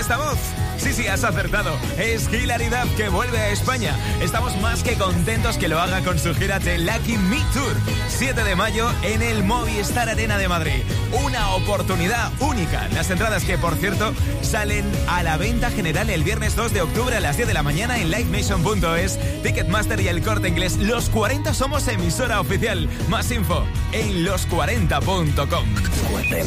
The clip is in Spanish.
esta voz? Sí, has acertado. Es Hilary Duff, que vuelve a España. Estamos más que contentos que lo haga con su gira The Lucky Me Tour. 7 de mayo en el Movistar Arena de Madrid. Una oportunidad única. Las entradas que, por cierto, salen a la venta general el viernes 2 de octubre a las 10 de la mañana en livenation.es, Ticketmaster y El Corte Inglés. Los 40 somos emisora oficial. Más info en los40.com.